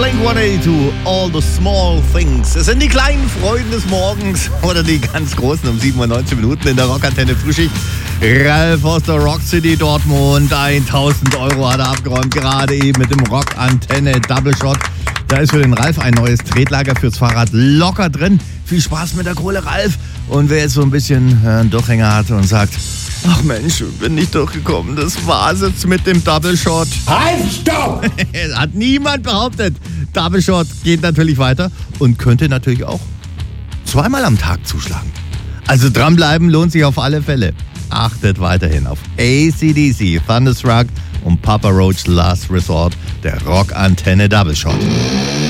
Blink-182, All the Small Things. Es sind die kleinen Freuden des Morgens oder die ganz großen um 7:19 Minuten in der Rockantenne Frühschicht. Ralf aus der Rock City Dortmund, 1.000 € hat er abgeräumt, gerade eben mit dem Rockantenne Double Shot. Da ist für den Ralf ein neues Tretlager fürs Fahrrad locker drin. Viel Spaß mit der Kohle, Ralf. Und wer jetzt so ein bisschen einen Durchhänger hatte und sagt, ach Mensch, bin nicht durchgekommen, das war's jetzt mit dem Double Shot. Halt, stopp! Hat niemand behauptet. Double Shot geht natürlich weiter und könnte natürlich auch zweimal am Tag zuschlagen. Also dranbleiben lohnt sich auf alle Fälle. Achtet weiterhin auf AC/DC, Thunderstruck und Papa Roach Last Resort, der Rockantenne Double Shot.